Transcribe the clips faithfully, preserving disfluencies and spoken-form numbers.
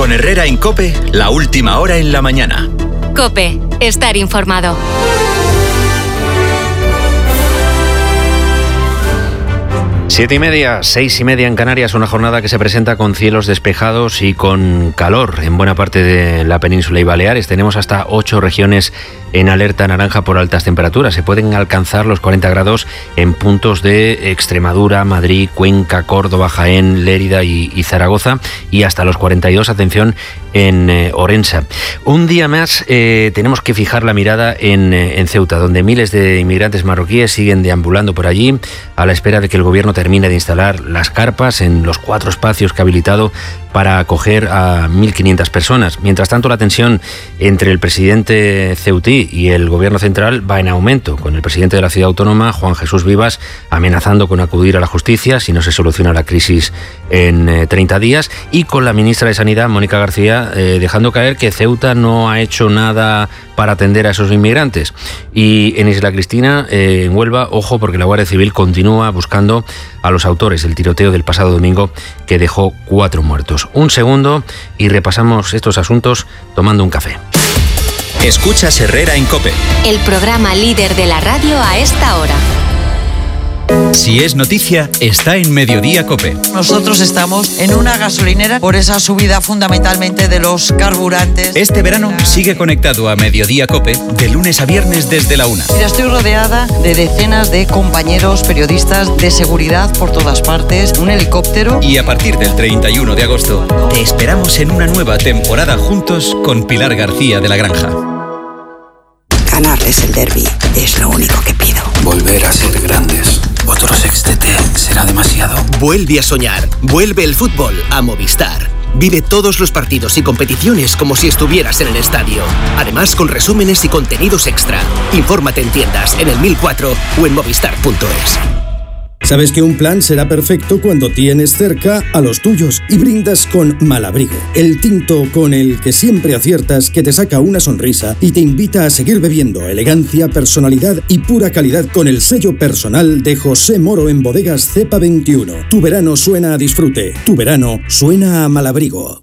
Con Herrera en COPE, la última hora en la mañana. COPE, estar informado. Siete y media, seis y media en Canarias, una jornada que se presenta con cielos despejados y con calor en buena parte de la península y Baleares. Tenemos hasta ocho regiones en alerta naranja por altas temperaturas. Se pueden alcanzar los cuarenta grados en puntos de Extremadura, Madrid, Cuenca, Córdoba, Jaén, Lérida y, y Zaragoza, y hasta los cuarenta y dos, atención, en eh, Orense. Un día más eh, tenemos que fijar la mirada en, eh, en Ceuta, donde miles de inmigrantes marroquíes siguen deambulando por allí a la espera de que el gobierno termine de instalar las carpas en los cuatro espacios que ha habilitado para acoger a mil quinientas personas. Mientras tanto, la tensión entre el presidente ceutí y el gobierno central va en aumento, con el presidente de la ciudad autónoma, Juan Jesús Vivas, amenazando con acudir a la justicia si no se soluciona la crisis en eh, treinta días, y con la ministra de Sanidad, Mónica García, eh, dejando caer que Ceuta no ha hecho nada para atender a esos inmigrantes. Y en Isla Cristina, eh, en Huelva, ojo, porque la Guardia Civil continúa buscando a los autores del tiroteo del pasado domingo que dejó cuatro muertos. Un segundo y repasamos estos asuntos tomando un café. Escuchas Herrera en COPE. El programa líder de la radio a esta hora. Si es noticia, está en Mediodía COPE. Nosotros estamos en una gasolinera por esa subida fundamentalmente de los carburantes. Este verano sigue conectado a Mediodía COPE de lunes a viernes desde la una. Mira, estoy rodeada de decenas de compañeros periodistas de seguridad por todas partes, un helicóptero. Y a partir del treinta y uno de agosto, te esperamos en una nueva temporada juntos con Pilar García de la Granja. Ganarles el derbi es lo único que pido. Volver a ser grandes. Otro sextete será demasiado. Vuelve a soñar. Vuelve el fútbol a Movistar. Vive todos los partidos y competiciones como si estuvieras en el estadio. Además, con resúmenes y contenidos extra. Infórmate en tiendas, en el mil cuatro o en movistar punto es. Sabes que un plan será perfecto cuando tienes cerca a los tuyos y brindas con Malabrigo, el tinto con el que siempre aciertas, que te saca una sonrisa y te invita a seguir bebiendo. Elegancia, personalidad y pura calidad con el sello personal de José Moro en Bodegas Cepa veintiuno. Tu verano suena a disfrute, tu verano suena a Malabrigo.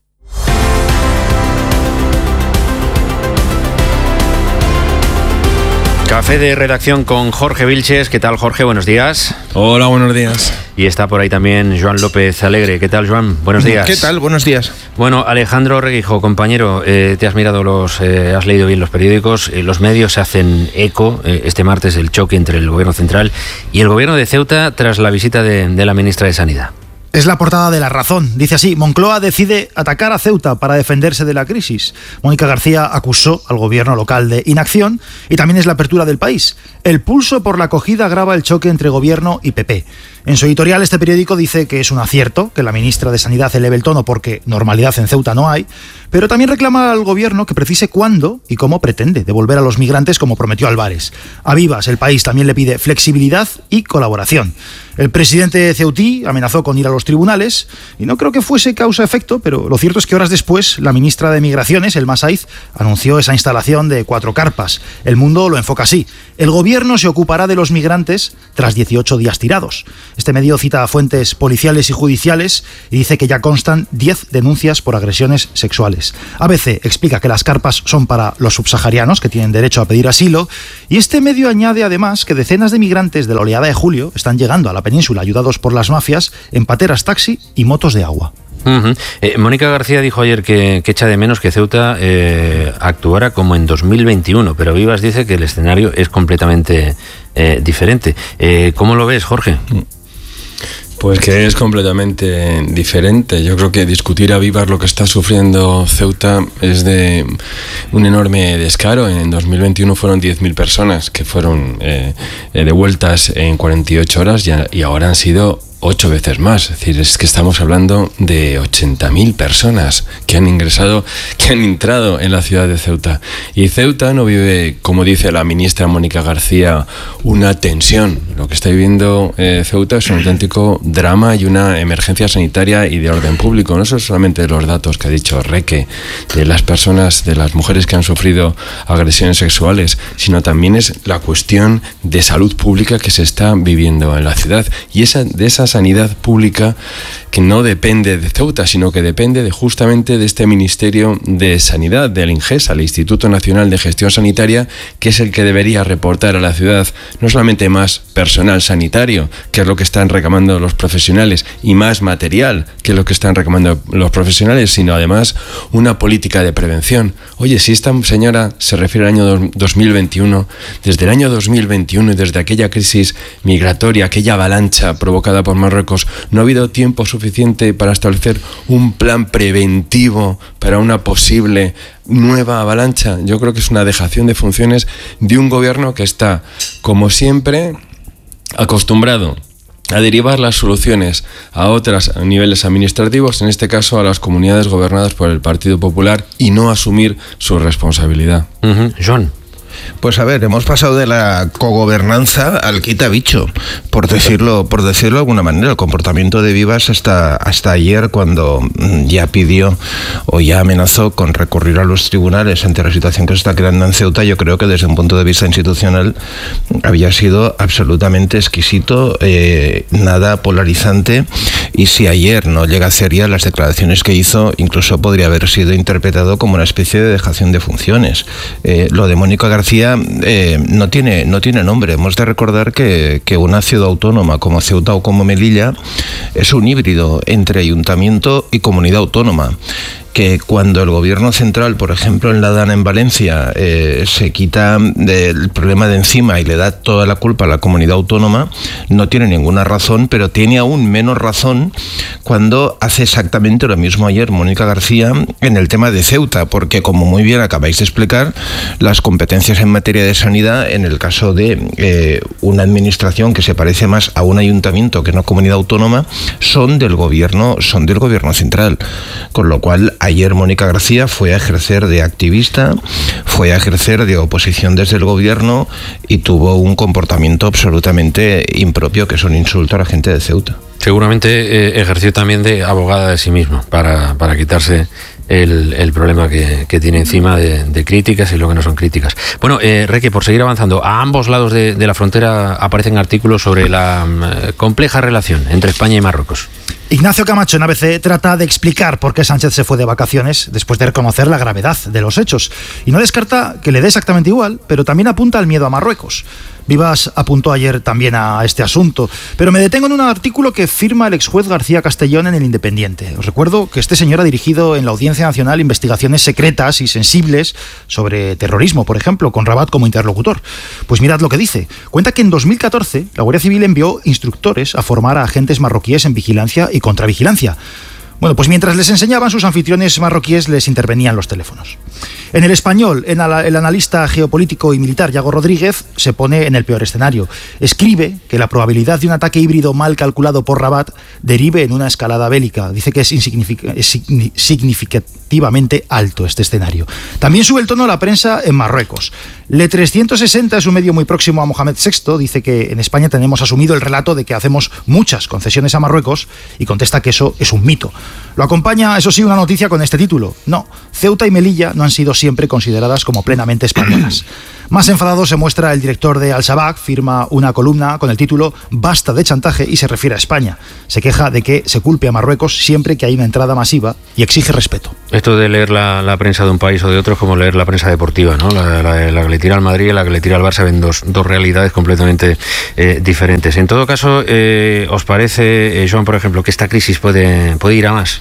Café de redacción con Jorge Vilches. ¿Qué tal, Jorge? Buenos días. Hola, buenos días. Y está por ahí también Joan López Alegre. ¿Qué tal, Joan? Buenos días. ¿Qué tal? Buenos días. Bueno, Alejandro Reguijo, compañero, eh, te has mirado los, eh, has leído bien los periódicos. Eh, los medios se hacen eco eh, este martes del choque entre el gobierno central y el gobierno de Ceuta tras la visita de, de la ministra de Sanidad. Es la portada de La Razón. Dice así: Moncloa decide atacar a Ceuta para defenderse de la crisis. Mónica García acusó al gobierno local de inacción y también es la apertura del País. El pulso por la acogida agrava el choque entre gobierno y P P. En su editorial, este periódico dice que es un acierto que la ministra de Sanidad eleve el tono porque normalidad en Ceuta no hay, pero también reclama al gobierno que precise cuándo y cómo pretende devolver a los migrantes como prometió Álvarez. A Vivas, El País también le pide flexibilidad y colaboración. El presidente ceutí amenazó con ir a los tribunales y no creo que fuese causa-efecto, pero lo cierto es que horas después la ministra de Migraciones, Elma Saiz, anunció esa instalación de cuatro carpas. El Mundo lo enfoca así: el gobierno se ocupará de los migrantes tras dieciocho días tirados. Este medio cita a fuentes policiales y judiciales y dice que ya constan diez denuncias por agresiones sexuales. A B C explica que las carpas son para los subsaharianos que tienen derecho a pedir asilo, y este medio añade además que decenas de migrantes de la oleada de julio están llegando a la península ayudados por las mafias en pateras taxi y motos de agua. Uh-huh. Eh, Mónica García dijo ayer que, que echa de menos que Ceuta eh, actuara como en dos mil veintiuno, pero Vivas dice que el escenario es completamente eh, diferente. Eh, ¿Cómo lo ves, Jorge? Pues que es completamente diferente. Yo creo que discutir a vivas lo que está sufriendo Ceuta es de un enorme descaro. En dos mil veintiuno fueron diez mil personas que fueron eh, devueltas en cuarenta y ocho horas y, y ahora han sido ocho veces más. Es decir, es que estamos hablando de ochenta mil personas que han ingresado, que han entrado en la ciudad de Ceuta. Y Ceuta no vive, como dice la ministra Mónica García, una tensión. Lo que está viviendo eh, Ceuta es un auténtico drama y una emergencia sanitaria y de orden público. No son solamente los datos que ha dicho Reque de las personas, de las mujeres que han sufrido agresiones sexuales, sino también es la cuestión de salud pública que se está viviendo en la ciudad. Y esa, de esas sanidad pública que no depende de Ceuta, sino que depende de justamente de este Ministerio de Sanidad, del INGESA, el Instituto Nacional de Gestión Sanitaria, que es el que debería reportar a la ciudad no solamente más personal sanitario, que es lo que están reclamando los profesionales, y más material, que es lo que están reclamando los profesionales, sino además una política de prevención. Oye, si esta señora se refiere al año dos mil veintiuno, desde el año dos mil veintiuno y desde aquella crisis migratoria, aquella avalancha provocada por Marruecos, no ha habido tiempo suficiente para establecer un plan preventivo para una posible nueva avalancha. Yo creo que es una dejación de funciones de un gobierno que está, como siempre, acostumbrado a derivar las soluciones a otros niveles administrativos, en este caso a las comunidades gobernadas por el Partido Popular, y no asumir su responsabilidad. Uh-huh. Joan. Pues a ver, hemos pasado de la cogobernanza al quita bicho, por decirlo, por decirlo de alguna manera. El comportamiento de Vivas hasta, hasta ayer, cuando ya pidió o ya amenazó con recurrir a los tribunales ante la situación que se está creando en Ceuta, yo creo que desde un punto de vista institucional había sido absolutamente exquisito, eh, nada polarizante, y si ayer no llega a hacer ya las declaraciones que hizo, incluso podría haber sido interpretado como una especie de dejación de funciones. Eh, lo de Mónica García Eh, no tiene no tiene nombre. Hemos de recordar que, que una ciudad autónoma como Ceuta o como Melilla es un híbrido entre ayuntamiento y comunidad autónoma, que cuando el gobierno central, por ejemplo en la Dana en Valencia, eh, se quita el problema de encima y le da toda la culpa a la comunidad autónoma, no tiene ninguna razón, pero tiene aún menos razón cuando hace exactamente lo mismo ayer Mónica García en el tema de Ceuta, porque como muy bien acabáis de explicar, las competencias en materia de sanidad, en el caso de eh, una administración que se parece más a un ayuntamiento que a una comunidad autónoma, son del gobierno, son del gobierno central, con lo cual ayer Mónica García fue a ejercer de activista, fue a ejercer de oposición desde el gobierno y tuvo un comportamiento absolutamente impropio, que es un insulto a la gente de Ceuta. Seguramente eh, ejerció también de abogada de sí misma para, para quitarse el, el problema que, que tiene encima de, de críticas y lo que no son críticas. Bueno, eh, Reque, por seguir avanzando, a ambos lados de, de la frontera aparecen artículos sobre la eh, compleja relación entre España y Marruecos. Ignacio Camacho en A B C trata de explicar por qué Sánchez se fue de vacaciones después de reconocer la gravedad de los hechos. Y no descarta que le dé exactamente igual, pero también apunta al miedo a Marruecos. Vivas apuntó ayer también a este asunto, pero me detengo en un artículo que firma el exjuez García Castellón en El Independiente. Os recuerdo que este señor ha dirigido en la Audiencia Nacional investigaciones secretas y sensibles sobre terrorismo, por ejemplo, con Rabat como interlocutor. Pues mirad lo que dice. Cuenta que en dos mil catorce la Guardia Civil envió instructores a formar a agentes marroquíes en vigilancia y contravigilancia. Bueno, pues mientras les enseñaban, sus anfitriones marroquíes les intervenían los teléfonos. En El Español, en el analista geopolítico y militar Yago Rodríguez se pone en el peor escenario. Escribe que la probabilidad de un ataque híbrido mal calculado por Rabat derive en una escalada bélica. Dice que es, insignific- es significativamente alto este escenario. También sube el tono la prensa en Marruecos. Le trescientos sesenta es un medio muy próximo a Mohamed sexto. Dice que en España tenemos asumido el relato de que hacemos muchas concesiones a Marruecos y contesta que eso es un mito. Lo acompaña, eso sí, una noticia con este título. No, Ceuta y Melilla no han sido siempre consideradas como plenamente españolas. Más enfadado se muestra el director de Al-Shabaab, firma una columna con el título Basta de chantaje y se refiere a España. Se queja de que se culpe a Marruecos siempre que hay una entrada masiva y exige respeto. Esto de leer la, la prensa de un país o de otro es como leer la prensa deportiva, ¿no? La, la, la que le tira al Madrid y la que le tira al Barça, ven dos, dos realidades completamente eh, diferentes. En todo caso, eh, ¿os parece, eh, Joan, por ejemplo, que esta crisis puede, puede ir a más?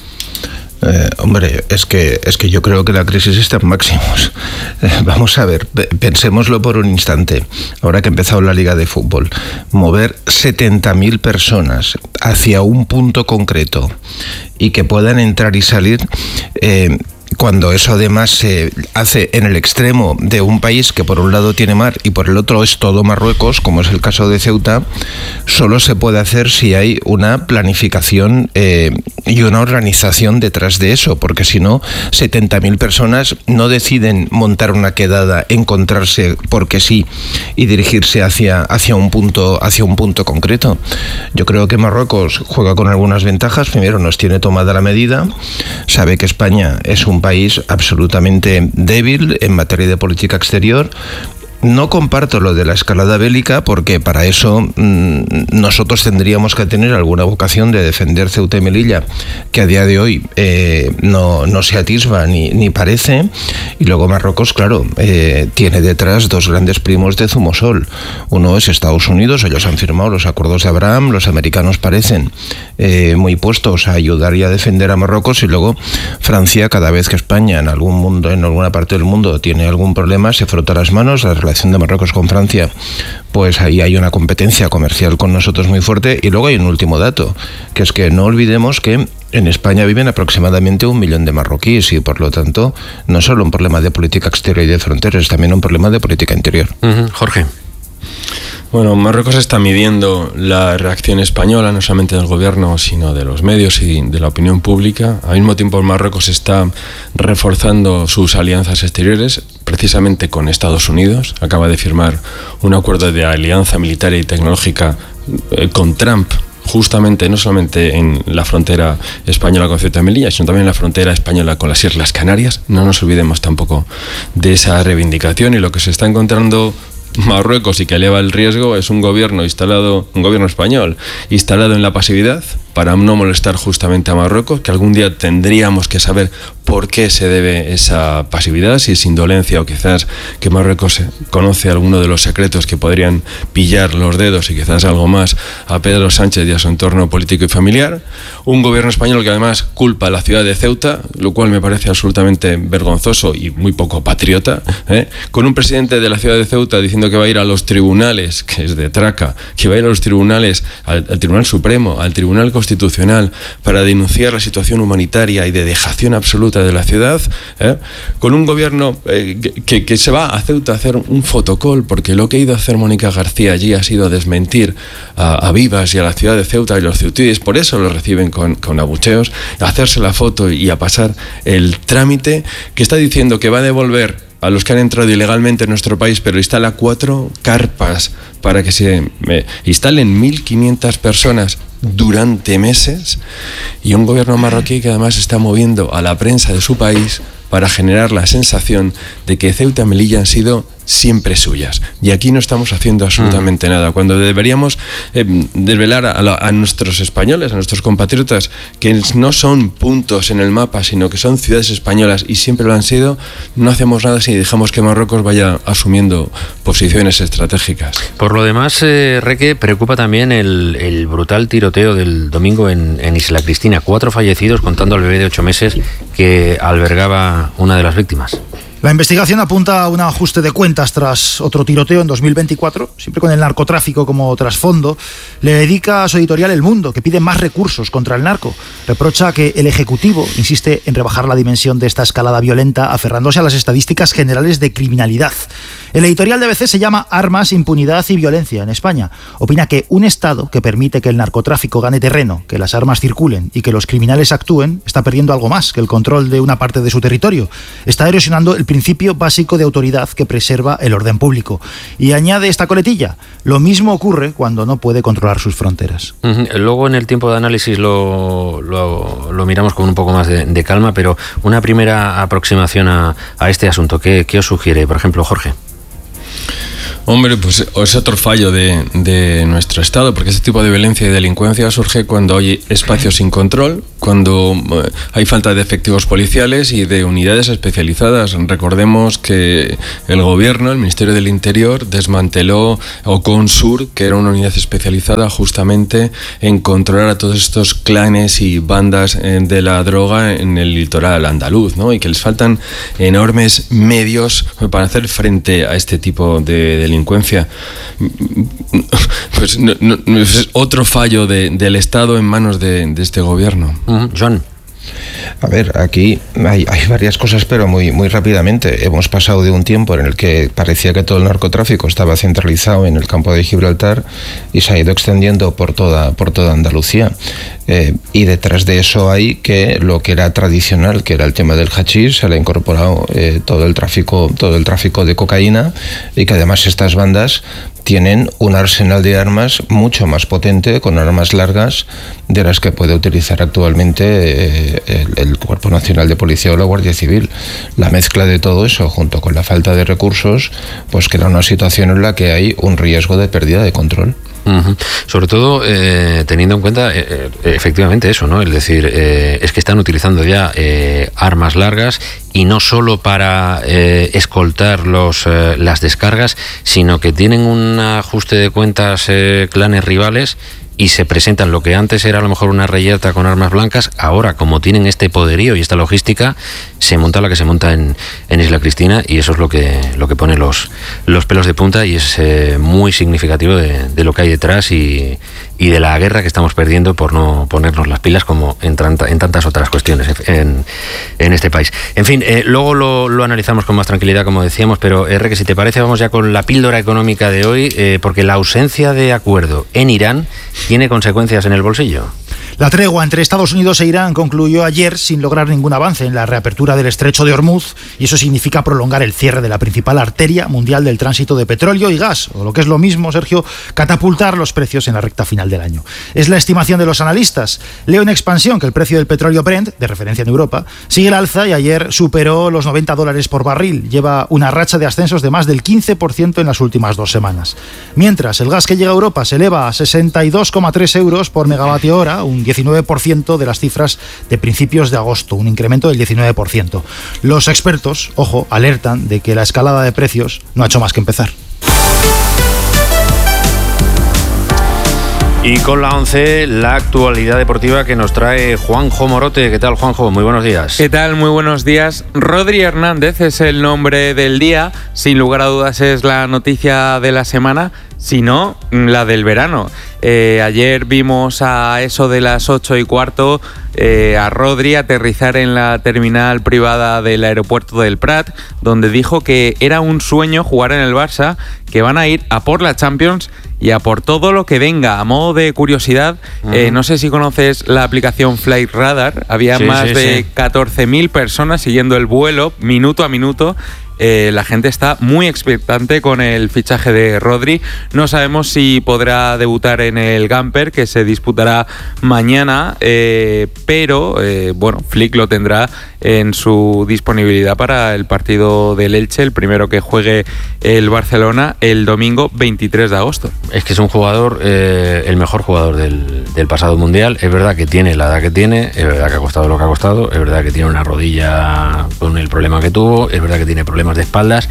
Eh, hombre, es que es que yo creo que la crisis está en máximos. Eh, vamos a ver, pensémoslo por un instante. Ahora que ha empezado la Liga de Fútbol, mover setenta mil personas hacia un punto concreto y que puedan entrar y salir, eh, cuando eso además se hace en el extremo de un país que por un lado tiene mar y por el otro es todo Marruecos, como es el caso de Ceuta, solo se puede hacer si hay una planificación eh, y una organización detrás de eso, porque si no, setenta mil personas no deciden montar una quedada, encontrarse porque sí y dirigirse hacia, hacia, un punto, hacia un punto concreto. Yo creo que Marruecos juega con algunas ventajas. Primero, nos tiene tomada la medida, sabe que España es un país absolutamente débil en materia de política exterior no comparto lo de la escalada bélica, porque para eso mmm, nosotros tendríamos que tener alguna vocación de defender Ceuta y Melilla, que a día de hoy eh, no, no se atisba ni, ni parece. Y luego Marruecos, claro, eh, tiene detrás dos grandes primos de Zumosol. Uno es Estados Unidos, ellos han firmado los acuerdos de Abraham, los americanos parecen eh, muy puestos a ayudar y a defender a Marruecos, y luego Francia, cada vez que España en algún mundo, en alguna parte del mundo tiene algún problema, se frota las manos. La relación de Marruecos con Francia, pues ahí hay una competencia comercial con nosotros muy fuerte. Y luego hay un último dato, que es que no olvidemos que en España viven aproximadamente un millón de marroquíes, y por lo tanto no solo un problema de política exterior y de fronteras, es también un problema de política interior. Uh-huh. Jorge. Bueno, Marruecos está midiendo la reacción española, no solamente del gobierno, sino de los medios y de la opinión pública. Al mismo tiempo, Marruecos está reforzando sus alianzas exteriores, precisamente con Estados Unidos. Acaba de firmar un acuerdo de alianza militar y tecnológica eh, con Trump, justamente no solamente en la frontera española con Ceuta y Melilla, sino también en la frontera española con las Islas Canarias. No nos olvidemos tampoco de esa reivindicación, y lo que se está encontrando Marruecos y que eleva el riesgo es un gobierno instalado, un gobierno español instalado en la pasividad para no molestar justamente a Marruecos, que algún día tendríamos que saber por qué se debe esa pasividad, si es indolencia o quizás que Marruecos conoce alguno de los secretos que podrían pillar los dedos, y quizás algo más a Pedro Sánchez y a su entorno político y familiar. Un gobierno español que además culpa a la ciudad de Ceuta, lo cual me parece absolutamente vergonzoso y muy poco patriota, ¿eh? Con un presidente de la ciudad de Ceuta diciendo que va a ir a los tribunales, que es de traca, que va a ir a los tribunales, al, al Tribunal Supremo, al Tribunal Constitucional, para denunciar la situación humanitaria y de dejación absoluta de la ciudad, ¿eh? Con un gobierno eh, que, que se va a Ceuta a hacer un fotocall, porque lo que ha ido a hacer Mónica García allí ha sido desmentir a, a Vivas y a la ciudad de Ceuta y los ceutíes, por eso lo reciben con, con abucheos, a hacerse la foto y a pasar el trámite, que está diciendo que va a devolver a los que han entrado ilegalmente en nuestro país, pero instala cuatro carpas para que se eh, instalen mil quinientas personas durante meses, y un gobierno marroquí que además está moviendo a la prensa de su país para generar la sensación de que Ceuta y Melilla han sido siempre suyas. Y aquí no estamos haciendo absolutamente mm. nada, cuando deberíamos eh, desvelar a, a, a nuestros españoles, a nuestros compatriotas, que no son puntos en el mapa, sino que son ciudades españolas y siempre lo han sido. No hacemos nada si dejamos que Marruecos vaya asumiendo posiciones estratégicas. Por lo demás, eh, Reque, preocupa también el, el brutal tiroteo del domingo en, en Isla Cristina. Cuatro fallecidos, contando al bebé de ocho meses que albergaba una de las víctimas. La investigación apunta a un ajuste de cuentas tras otro tiroteo en dos mil veinticuatro, siempre con el narcotráfico como trasfondo. Le dedica a su editorial El Mundo, que pide más recursos contra el narco. Reprocha que el Ejecutivo insiste en rebajar la dimensión de esta escalada violenta, aferrándose a las estadísticas generales de criminalidad. El editorial de A B C se llama Armas, Impunidad y Violencia en España. Opina que un Estado que permite que el narcotráfico gane terreno, que las armas circulen y que los criminales actúen, está perdiendo algo más que el control de una parte de su territorio. Está erosionando el principio básico de autoridad que preserva el orden público. Y añade esta coletilla: lo mismo ocurre cuando no puede controlar sus fronteras. Uh-huh. Luego en el tiempo de análisis lo, lo, lo miramos con un poco más de, de calma, pero una primera aproximación a, a este asunto. ¿Qué, qué os sugiere, por ejemplo, Jorge? Hombre, pues es otro fallo de, de nuestro Estado, porque este tipo de violencia y delincuencia surge cuando hay espacios sin control, cuando hay falta de efectivos policiales y de unidades especializadas. Recordemos que el gobierno, el Ministerio del Interior, desmanteló Oconsur, que era una unidad especializada justamente en controlar a todos estos clanes y bandas de la droga en el litoral andaluz, ¿no? Y que les faltan enormes medios para hacer frente a este tipo de delincuencia. delincuencia. Pues no, no, es otro fallo de, del Estado en manos de, de este gobierno. Uh-huh. John. A ver, aquí hay, hay varias cosas, pero muy, muy rápidamente. Hemos pasado de un tiempo en el que parecía que todo el narcotráfico estaba centralizado en el campo de Gibraltar y se ha ido extendiendo por toda, por toda Andalucía. Eh, y detrás de eso hay que lo que era tradicional, que era el tema del hachís, se le ha incorporado eh, todo el tráfico, todo el tráfico de cocaína, y que además estas bandas tienen un arsenal de armas mucho más potente, con armas largas, de las que puede utilizar actualmente eh, el, el Cuerpo Nacional de Policía o la Guardia Civil. La mezcla de todo eso, junto con la falta de recursos, pues crea una situación en la que hay un riesgo de pérdida de control. Uh-huh. Sobre todo eh, teniendo en cuenta eh, eh, efectivamente eso, ¿no? Es decir, eh, es que están utilizando ya eh, armas largas, y no solo para eh, escoltar los, eh, las descargas, sino que tienen un ajuste de cuentas eh, clanes rivales, y se presentan lo que antes era a lo mejor una reyerta con armas blancas. Ahora, como tienen este poderío y esta logística, se monta la que se monta en, en Isla Cristina, y eso es lo que lo que pone los, los pelos de punta, y es eh, muy significativo de, de lo que hay detrás y, y de la guerra que estamos perdiendo por no ponernos las pilas, como en, tranta, en tantas otras cuestiones en, en este país. En fin, eh, luego lo, lo analizamos con más tranquilidad, como decíamos, pero R, que si te parece vamos ya con la píldora económica de hoy, eh, porque la ausencia de acuerdo en Irán tiene consecuencias en el bolsillo. La tregua entre Estados Unidos e Irán concluyó ayer sin lograr ningún avance en la reapertura del estrecho de Hormuz, y eso significa prolongar el cierre de la principal arteria mundial del tránsito de petróleo y gas, o lo que es lo mismo, Sergio, catapultar los precios en la recta final del año. Es la estimación de los analistas. Leo en Expansión que el precio del petróleo Brent, de referencia en Europa, sigue el alza y ayer superó los noventa dólares por barril. Lleva una racha de ascensos de más del quince por ciento en las últimas dos semanas. Mientras, el gas que llega a Europa se eleva a sesenta y dos coma tres euros por megavatio hora, un diecinueve por ciento de las cifras de principios de agosto, un incremento del diecinueve por ciento. Los expertos, ojo, alertan de que la escalada de precios no ha hecho más que empezar. Y con la once, la actualidad deportiva que nos trae Juanjo Morote. ¿Qué tal, Juanjo? Muy buenos días. ¿Qué tal? Muy buenos días. Rodri Hernández es el nombre del día. Sin lugar a dudas es la noticia de la semana, si no, la del verano. Eh, ayer vimos a eso de las ocho y cuarto eh, a Rodri aterrizar en la terminal privada del aeropuerto del Prat, donde dijo que era un sueño jugar en el Barça, que van a ir a por la Champions y a por todo lo que venga. A modo de curiosidad, uh-huh. eh, no sé si conoces la aplicación Flight Radar, había sí, más sí, de sí. catorce mil personas siguiendo el vuelo minuto a minuto. Eh, la gente está muy expectante con el fichaje de Rodri. No sabemos si podrá debutar en el Gamper, que se disputará mañana, eh, pero eh, bueno, Flick lo tendrá en su disponibilidad para el partido del Elche, el primero que juegue el Barcelona el domingo veintitrés de agosto. Es que es un jugador, eh, el mejor jugador del, del pasado mundial. Es verdad que tiene la edad que tiene, es verdad que ha costado lo que ha costado, es verdad que tiene una rodilla con el problema que tuvo, es verdad que tiene problemas de espaldas,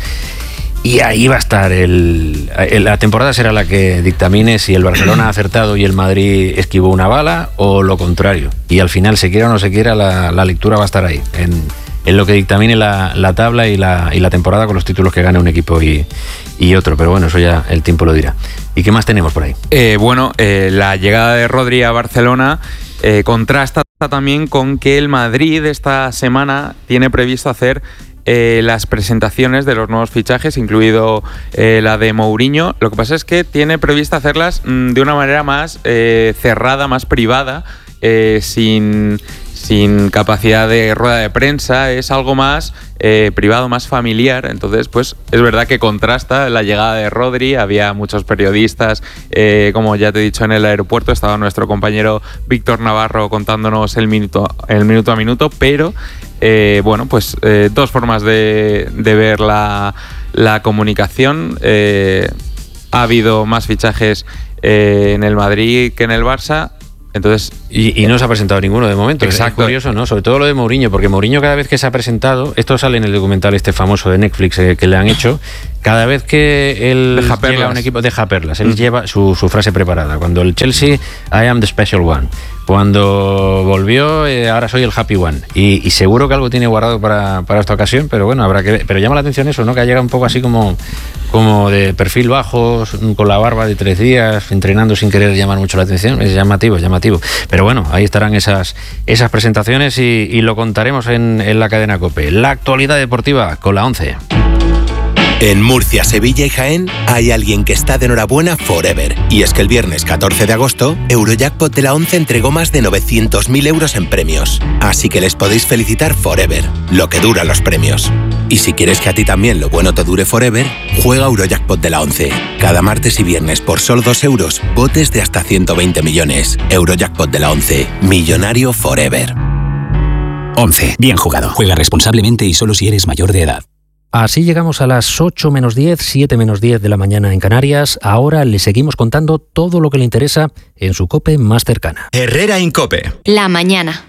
y ahí va a estar el, el, la temporada será la que dictamine si el Barcelona ha acertado y el Madrid esquivó una bala, o lo contrario, y al final, se quiera o no se quiera, la, la lectura va a estar ahí en, en lo que dictamine la, la tabla y la, y la temporada, con los títulos que gane un equipo y, y otro, pero bueno, eso ya el tiempo lo dirá. ¿Y qué más tenemos por ahí? Eh, bueno, eh, la llegada de Rodri a Barcelona eh, contrasta también con que el Madrid esta semana tiene previsto hacer Eh, las presentaciones de los nuevos fichajes, incluido eh, la de Mourinho. Lo que pasa es que tiene previsto hacerlas mmm, de una manera más eh, cerrada, más privada, eh, sin, sin capacidad de rueda de prensa. Es algo más eh, privado, más familiar. Entonces, pues es verdad que contrasta la llegada de Rodri. Había muchos periodistas, eh, como ya te he dicho, en el aeropuerto. Estaba nuestro compañero Víctor Navarro contándonos el minuto, el minuto a minuto, pero Eh, bueno, pues eh, dos formas de, de ver la, la comunicación. Eh, ha habido más fichajes eh, en el Madrid que en el Barça. Entonces, y, y no se ha presentado ninguno de momento. Exacto. Es curioso, ¿no? Sobre todo lo de Mourinho, porque Mourinho, cada vez que se ha presentado, esto sale en el documental este famoso de Netflix eh, que le han hecho, cada vez que él deja llega a un equipo, deja perlas, él mm. lleva su, su frase preparada. Cuando el Chelsea, I am the special one. Cuando volvió, eh, ahora soy el happy one. Y, y seguro que algo tiene guardado para, para esta ocasión, pero bueno, habrá que ver. Pero llama la atención eso, ¿no? Que ha llegado un poco así como, como de perfil bajo, con la barba de tres días, entrenando sin querer llamar mucho la atención. Es llamativo, es llamativo. Pero bueno, ahí estarán esas, esas presentaciones y, y lo contaremos en, en la cadena COPE. La actualidad deportiva con la once. En Murcia, Sevilla y Jaén hay alguien que está de enhorabuena forever. Y es que el viernes catorce de agosto, Eurojackpot de la once entregó más de novecientos mil euros en premios. Así que les podéis felicitar forever, lo que duran los premios. Y si quieres que a ti también lo bueno te dure forever, juega Eurojackpot de la once. Cada martes y viernes por solo dos euros, botes de hasta ciento veinte millones. Eurojackpot de la once. Millonario forever. once. Bien jugado. Juega responsablemente y solo si eres mayor de edad. Así llegamos a las ocho menos diez, siete menos diez de la mañana en Canarias. Ahora le seguimos contando todo lo que le interesa en su COPE más cercana. Herrera Incope. La mañana.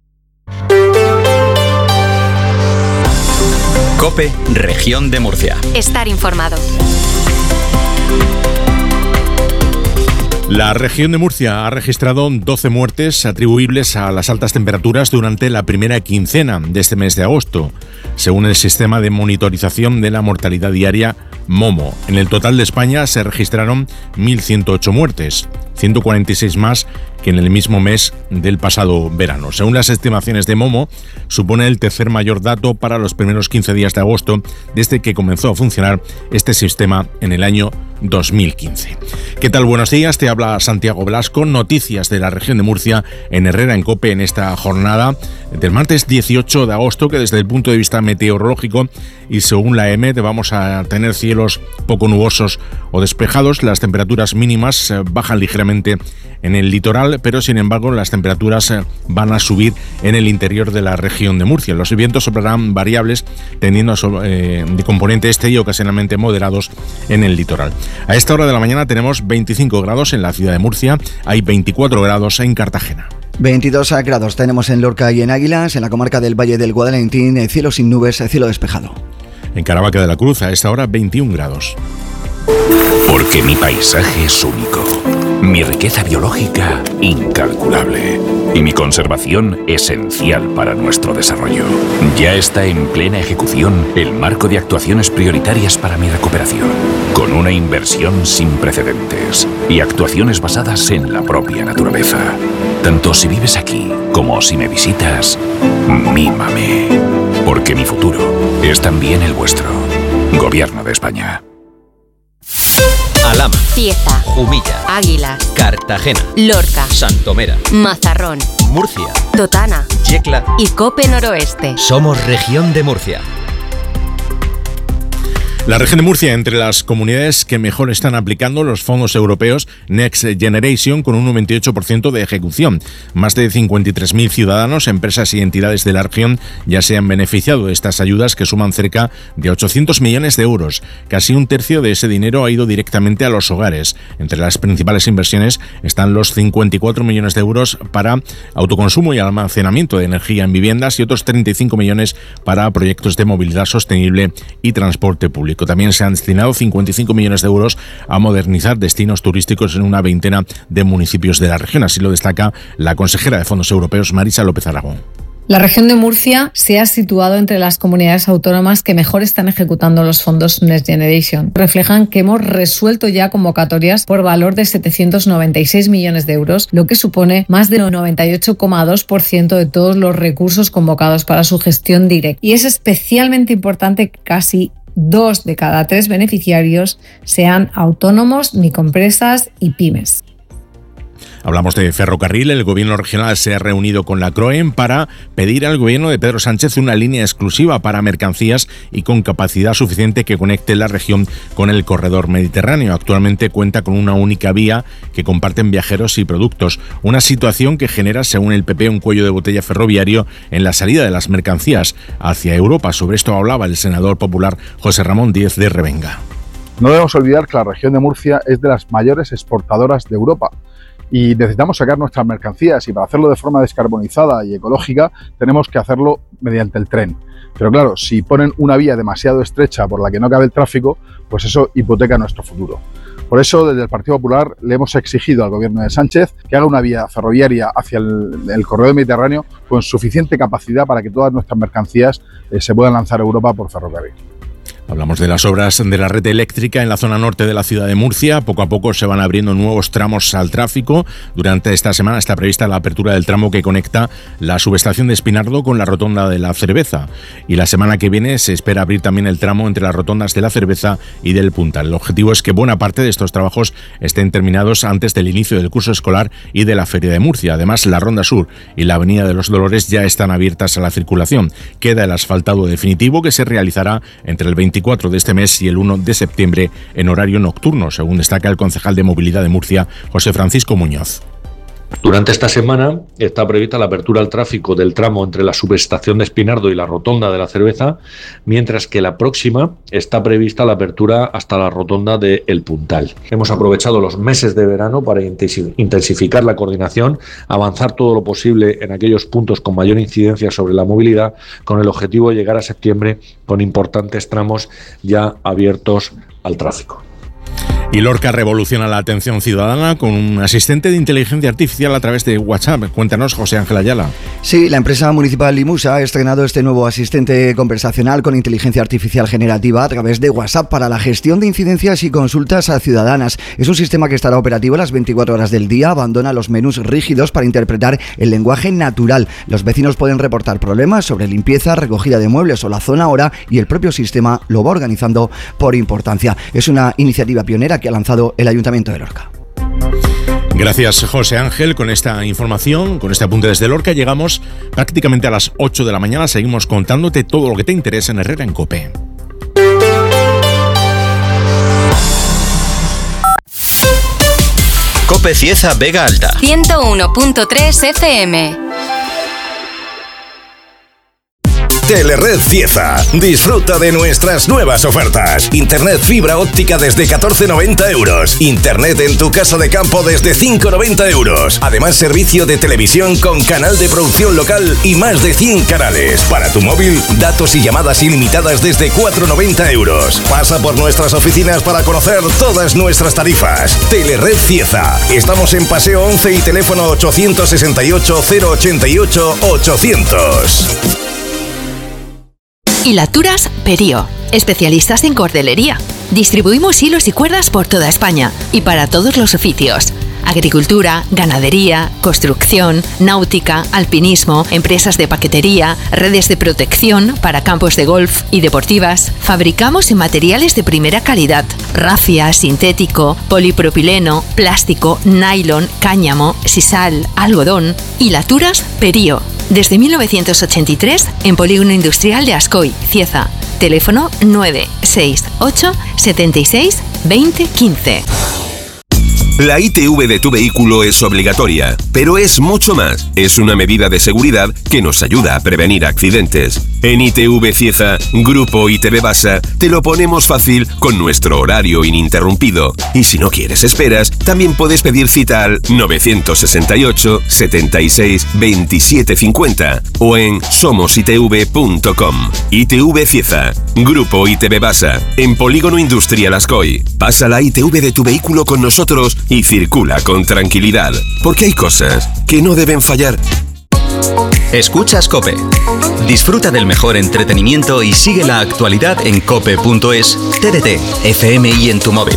COPE, Región de Murcia. Estar informado. La región de Murcia ha registrado doce muertes atribuibles a las altas temperaturas durante la primera quincena de este mes de agosto, según el sistema de monitorización de la mortalidad diaria MOMO. En el total de España se registraron mil ciento ocho muertes, ciento cuarenta y seis más que en el mismo mes del pasado verano. Según las estimaciones de MOMO, supone el tercer mayor dato para los primeros quince días de agosto desde que comenzó a funcionar este sistema en el año dos mil quince. ¿Qué tal? Buenos días, te habla Santiago Velasco. Noticias de la región de Murcia en Herrera en COPE en esta jornada del martes dieciocho de agosto, que desde el punto de vista meteorológico y según la E M E T vamos a tener cielos poco nubosos o despejados. Las temperaturas mínimas bajan ligeramente en el litoral, pero sin embargo las temperaturas van a subir en el interior de la región de Murcia. Los vientos soplarán variables, tendiendo a so- eh, de componente este y ocasionalmente moderados en el litoral. A esta hora de la mañana tenemos veinticinco grados en la ciudad de Murcia, hay veinticuatro grados en Cartagena. veintidós grados tenemos en Lorca y en Águilas, en la comarca del Valle del Guadalentín, cielo sin nubes, cielo despejado. En Caravaca de la Cruz a esta hora veintiún grados. Porque mi paisaje es único, mi riqueza biológica incalculable y mi conservación esencial para nuestro desarrollo. Ya está en plena ejecución el marco de actuaciones prioritarias para mi recuperación, con una inversión sin precedentes y actuaciones basadas en la propia naturaleza. Tanto si vives aquí como si me visitas, mímame, porque mi futuro es también el vuestro. Gobierno de España. Alhama, Cieza, Jumilla, Águilas, Cartagena, Lorca, Santomera, Mazarrón, Murcia, Totana Yecla y COPE Noroeste. Somos región de Murcia. La región de Murcia, entre las comunidades que mejor están aplicando los fondos europeos Next Generation, con un noventa y ocho por ciento de ejecución. Más de cincuenta y tres mil ciudadanos, empresas y entidades de la región ya se han beneficiado de estas ayudas, que suman cerca de ochocientos millones de euros. Casi un tercio de ese dinero ha ido directamente a los hogares. Entre las principales inversiones están los cincuenta y cuatro millones de euros para autoconsumo y almacenamiento de energía en viviendas y otros treinta y cinco millones para proyectos de movilidad sostenible y transporte público. También se han destinado cincuenta y cinco millones de euros a modernizar destinos turísticos en una veintena de municipios de la región. Así lo destaca la consejera de Fondos Europeos, Marisa López Aragón. La región de Murcia se ha situado entre las comunidades autónomas que mejor están ejecutando los fondos Next Generation. Reflejan que hemos resuelto ya convocatorias por valor de setecientos noventa y seis millones de euros, lo que supone más del noventa y ocho coma dos por ciento de todos los recursos convocados para su gestión directa. Y es especialmente importante que casi dos de cada tres beneficiarios sean autónomos, microempresas y pymes. Hablamos de ferrocarril. El gobierno regional se ha reunido con la CROEM para pedir al gobierno de Pedro Sánchez una línea exclusiva para mercancías y con capacidad suficiente que conecte la región con el corredor mediterráneo. Actualmente cuenta con una única vía que comparten viajeros y productos, una situación que genera, según el P P, un cuello de botella ferroviario en la salida de las mercancías hacia Europa. Sobre esto hablaba el senador popular José Ramón Díez de Revenga. No debemos olvidar que la región de Murcia es de las mayores exportadoras de Europa. Y necesitamos sacar nuestras mercancías, y para hacerlo de forma descarbonizada y ecológica tenemos que hacerlo mediante el tren. Pero claro, si ponen una vía demasiado estrecha por la que no cabe el tráfico, pues eso hipoteca nuestro futuro. Por eso, desde el Partido Popular le hemos exigido al gobierno de Sánchez que haga una vía ferroviaria hacia el, el corredor mediterráneo con suficiente capacidad para que todas nuestras mercancías eh, se puedan lanzar a Europa por ferrocarril. Hablamos de las obras de la red eléctrica en la zona norte de la ciudad de Murcia. Poco a poco se van abriendo nuevos tramos al tráfico. Durante esta semana está prevista la apertura del tramo que conecta la subestación de Espinardo con la rotonda de la Cerveza. Y la semana que viene se espera abrir también el tramo entre las rotondas de la Cerveza y del Puntal. El objetivo es que buena parte de estos trabajos estén terminados antes del inicio del curso escolar y de la Feria de Murcia. Además, la Ronda Sur y la Avenida de los Dolores ya están abiertas a la circulación. Queda el asfaltado definitivo que se realizará entre el veinticuatro de este mes y el uno de septiembre en horario nocturno, según destaca el concejal de Movilidad de Murcia, José Francisco Muñoz. Durante esta semana está prevista la apertura al tráfico del tramo entre la subestación de Espinardo y la rotonda de la Cerveza, mientras que la próxima está prevista la apertura hasta la rotonda de El Puntal. Hemos aprovechado los meses de verano para intensificar la coordinación, avanzar todo lo posible en aquellos puntos con mayor incidencia sobre la movilidad, con el objetivo de llegar a septiembre con importantes tramos ya abiertos al tráfico. Y Lorca revoluciona la atención ciudadana con un asistente de inteligencia artificial a través de WhatsApp. Cuéntanos, José Ángel Ayala. Sí, la empresa municipal Limusa ha estrenado este nuevo asistente conversacional con inteligencia artificial generativa a través de WhatsApp para la gestión de incidencias y consultas a ciudadanas. Es un sistema que estará operativo las veinticuatro horas del día, abandona los menús rígidos para interpretar el lenguaje natural. Los vecinos pueden reportar problemas sobre limpieza, recogida de muebles o la zona hora y el propio sistema lo va organizando por importancia. Es una iniciativa pionera que ha lanzado el Ayuntamiento de Lorca. Gracias, José Ángel. Con esta información, con este apunte desde Lorca, llegamos prácticamente a las ocho de la mañana. Seguimos contándote todo lo que te interesa en Herrera en COPE. COPE Cieza Vega Alta. ciento uno punto tres F M. Telered Cieza. Disfruta de nuestras nuevas ofertas. Internet fibra óptica desde catorce noventa euros. Internet en tu casa de campo desde cinco noventa euros. Además, servicio de televisión con canal de producción local y más de cien canales. Para tu móvil, datos y llamadas ilimitadas desde cuatro noventa euros. Pasa por nuestras oficinas para conocer todas nuestras tarifas. Telered Cieza. Estamos en Paseo once y teléfono ochocientos sesenta y ocho, cero ochenta y ocho, ochocientos. Hilaturas Perío, especialistas en cordelería. Distribuimos hilos y cuerdas por toda España y para todos los oficios. Agricultura, ganadería, construcción, náutica, alpinismo, empresas de paquetería, redes de protección para campos de golf y deportivas. Fabricamos en materiales de primera calidad: rafia, sintético, polipropileno, plástico, nylon, cáñamo, sisal, algodón. Hilaturas Perío. Desde mil novecientos ochenta y tres en Polígono Industrial de Ascoy, Cieza. Teléfono nueve seis ocho setenta y seis veinte quince. La I T V de tu vehículo es obligatoria, pero es mucho más. Es una medida de seguridad que nos ayuda a prevenir accidentes. En I T V Cieza, Grupo I T V Basa, te lo ponemos fácil con nuestro horario ininterrumpido. Y si no quieres esperas, también puedes pedir cita al novecientos sesenta y ocho setenta y seis veintisiete cincuenta o en somos i t v punto com. I T V Cieza, Grupo I T V Basa, en Polígono Industrial Ascoy. Pasa la I T V de tu vehículo con nosotros y circula con tranquilidad, porque hay cosas que no deben fallar. Escuchas COPE. Disfruta del mejor entretenimiento y sigue la actualidad en cope punto es, T D T, F M y en tu móvil.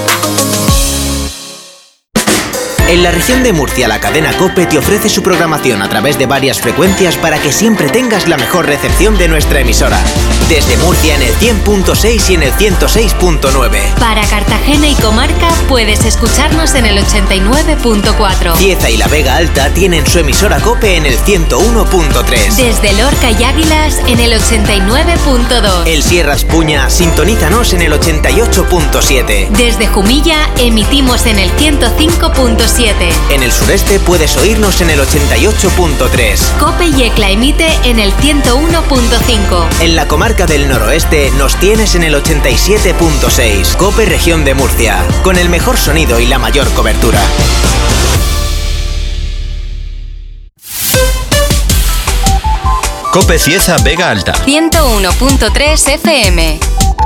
En la región de Murcia, la cadena COPE te ofrece su programación a través de varias frecuencias para que siempre tengas la mejor recepción de nuestra emisora. Desde Murcia en el cien punto seis y en el ciento seis punto nueve. Para Cartagena y comarca puedes escucharnos en el ochenta y nueve punto cuatro. Cieza y la Vega Alta tienen su emisora COPE en el ciento uno punto tres. Desde Lorca y Águilas en el ochenta y nueve punto dos. El Sierras Puña, sintonízanos en el ochenta y ocho punto siete. Desde Jumilla emitimos en el ciento cinco punto siete. En el sureste puedes oírnos en el ochenta y ocho punto tres. COPE y ECLA emite en el ciento uno punto cinco. En la comarca del noroeste nos tienes en el ochenta y siete punto seis. COPE Región de Murcia, con el mejor sonido y la mayor cobertura. COPE Cieza Vega Alta. ciento uno punto tres F M.